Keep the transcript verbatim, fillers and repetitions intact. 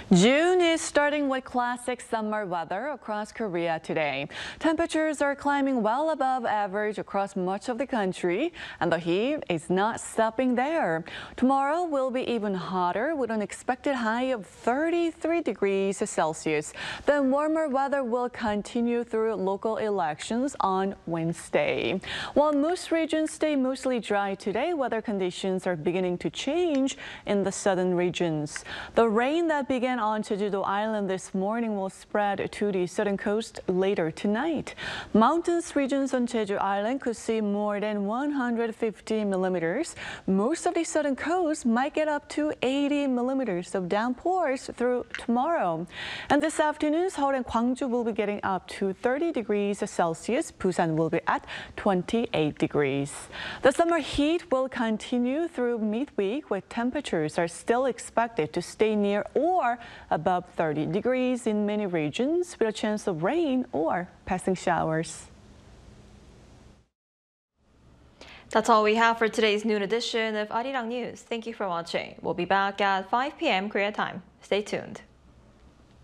June is starting with classic summer weather across Korea today. Temperatures are climbing well above average across much of the country, and the heat is not stopping there. Tomorrow will be even hotter with an expected high of thirty-three degrees Celsius. Then warmer weather will continue through local elections on Wednesday. While most regions stay mostly dry today, weather conditions are beginning to change in the southern regions. The rain that began on Jeju-do Island this morning will spread to the southern coast later tonight. Mountainous regions on Jeju Island could see more than one hundred fifty millimeters. Most of the southern coast might get up to eighty millimeters of downpours through tomorrow. And this afternoon, Seoul and Gwangju will be getting up to thirty degrees Celsius. Busan will be at twenty-eight degrees. The summer heat will continue through midweek, where temperatures are still expected to stay near or above thirty degrees in many regions, with a chance of rain or passing showers. That's all we have for today's noon edition of Arirang News. Thank you for watching. We'll be back at five p m Korea time. Stay tuned.